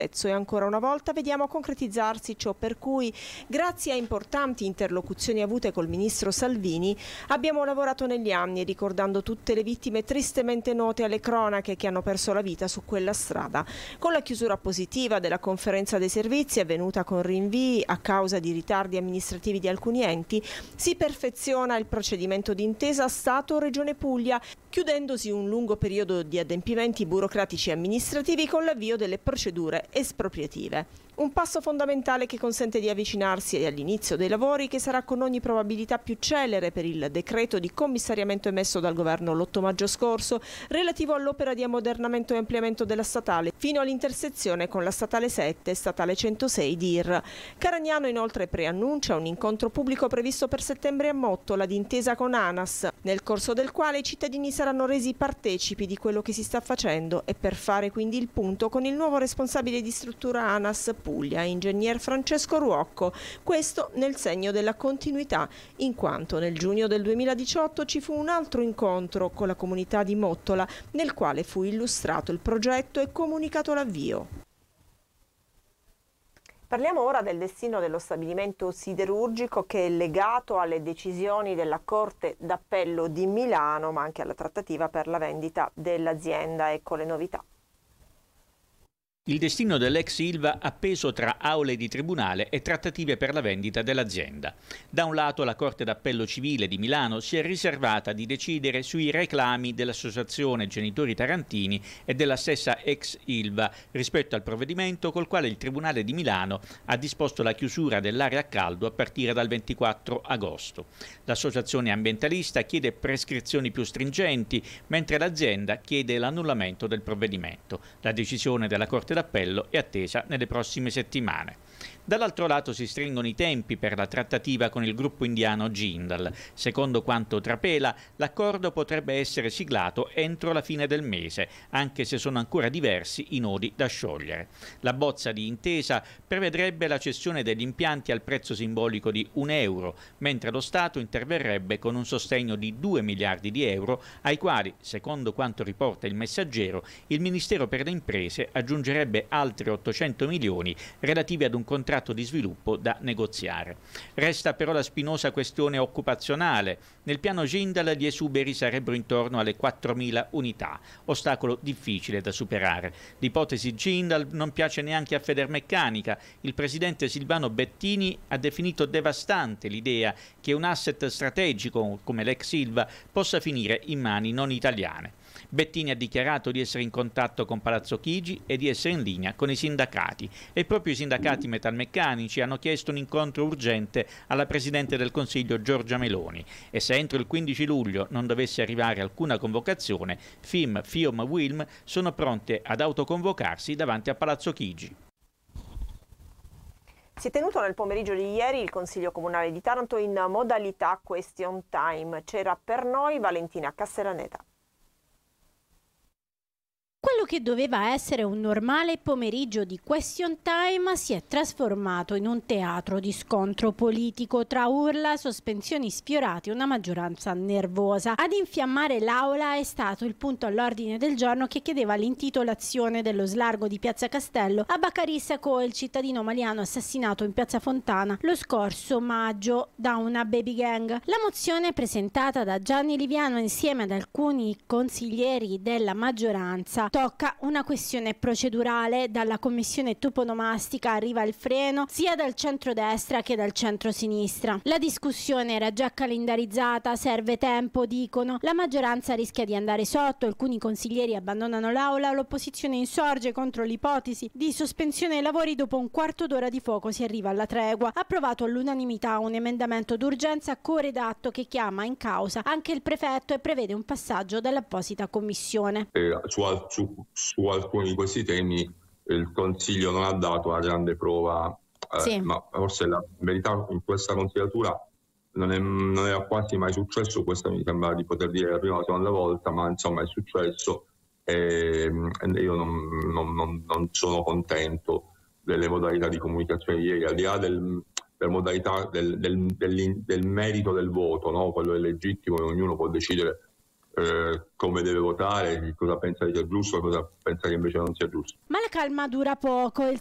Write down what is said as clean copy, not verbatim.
E ancora una volta vediamo concretizzarsi ciò per cui, grazie a importanti interlocuzioni avute col ministro Salvini, abbiamo lavorato negli anni, ricordando tutte le vittime tristemente note alle cronache che hanno perso la vita su quella strada. Con la chiusura positiva della conferenza dei servizi, avvenuta con rinvii a causa di ritardi amministrativi di alcuni enti, si perfeziona il procedimento d'intesa Stato-Regione Puglia, chiudendosi un lungo periodo di adempimenti burocratici e amministrativi con l'avvio delle procedure espropriative. Un passo fondamentale che consente di avvicinarsi all'inizio dei lavori, che sarà con ogni probabilità più celere per il decreto di commissariamento emesso dal governo l'8 maggio scorso, relativo all'opera di ammodernamento e ampliamento della statale fino all'intersezione con la statale 7 e statale 106 DIR. Caragnano inoltre preannuncia un incontro pubblico previsto per settembre a Mottola d'intesa con ANAS, nel corso del quale i cittadini saranno resi partecipi di quello che si sta facendo, e per fare quindi il punto con il nuovo responsabile di struttura ANAS Puglia, ingegner Francesco Ruocco, questo nel segno della continuità, in quanto nel giugno del 2018 ci fu un altro incontro con la comunità di Mottola, nel quale fu illustrato il progetto e comunicato l'avvio. Parliamo ora del destino dello stabilimento siderurgico, che è legato alle decisioni della Corte d'Appello di Milano, ma anche alla trattativa per la vendita dell'azienda. Ecco le novità. Il destino dell'ex Ilva appeso tra aule di tribunale e trattative per la vendita dell'azienda. Da un lato la Corte d'Appello Civile di Milano si è riservata di decidere sui reclami dell'Associazione Genitori Tarantini e della stessa ex Ilva rispetto al provvedimento col quale il Tribunale di Milano ha disposto la chiusura dell'area a caldo a partire dal 24 agosto. L'associazione ambientalista chiede prescrizioni più stringenti, mentre l'azienda chiede l'annullamento del provvedimento. La decisione della Corte d'Appello è attesa nelle prossime settimane. Dall'altro lato si stringono i tempi per la trattativa con il gruppo indiano Jindal. Secondo quanto trapela, l'accordo potrebbe essere siglato entro la fine del mese, anche se sono ancora diversi i nodi da sciogliere. La bozza di intesa prevedrebbe la cessione degli impianti al prezzo simbolico di €1, mentre lo Stato interverrebbe con un sostegno di 2 miliardi di euro, ai quali, secondo quanto riporta il Messaggero, il Ministero per le Imprese aggiungerebbe altri 800 milioni relativi ad un contratto di sviluppo da negoziare. Resta però la spinosa questione occupazionale. Nel piano Jindal gli esuberi sarebbero intorno alle 4.000 unità, ostacolo difficile da superare. L'ipotesi Jindal non piace neanche a Federmeccanica. Il presidente Silvano Bettini ha definito devastante l'idea che un asset strategico come l'ex Ilva possa finire in mani non italiane. Bettini ha dichiarato di essere in contatto con Palazzo Chigi e di essere in linea con i sindacati, e proprio i sindacati metalmeccanici hanno chiesto un incontro urgente alla Presidente del Consiglio Giorgia Meloni, e se entro il 15 luglio non dovesse arrivare alcuna convocazione, FIM, FIOM, WILM sono pronte ad autoconvocarsi davanti a Palazzo Chigi. Si è tenuto nel pomeriggio di ieri il Consiglio Comunale di Taranto in modalità question time. C'era per noi Valentina Castellaneta. Quello che doveva essere un normale pomeriggio di question time si è trasformato in un teatro di scontro politico tra urla, sospensioni sfiorate e una maggioranza nervosa. Ad infiammare l'aula è stato il punto all'ordine del giorno che chiedeva l'intitolazione dello slargo di Piazza Castello a Bacari Sacco, il cittadino maliano assassinato in Piazza Fontana lo scorso maggio da una baby gang. La mozione, presentata da Gianni Liviano insieme ad alcuni consiglieri della maggioranza, tocca una questione procedurale. Dalla commissione toponomastica arriva il freno sia dal centrodestra che dal centrosinistra. La discussione era già calendarizzata, serve tempo, dicono. La maggioranza rischia di andare sotto, alcuni consiglieri abbandonano l'aula, l'opposizione insorge contro l'ipotesi di sospensione dei lavori. Dopo un quarto d'ora di fuoco si arriva alla tregua. Approvato all'unanimità un emendamento d'urgenza coredatto che chiama in causa anche il prefetto e prevede un passaggio dall'apposita commissione. Su alcuni di questi temi il Consiglio non ha dato una grande prova, ma forse la verità in questa consigliatura non era quasi mai successo. Questo mi sembra di poter dire la prima o la seconda volta, ma insomma è successo, e io non sono contento delle modalità di comunicazione di ieri, al di là delle modalità del merito del voto, no? Quello è legittimo e ognuno può decidere come deve votare, cosa pensa che sia giusto, cosa pensa che invece non sia giusto. Ma la calma dura poco. Il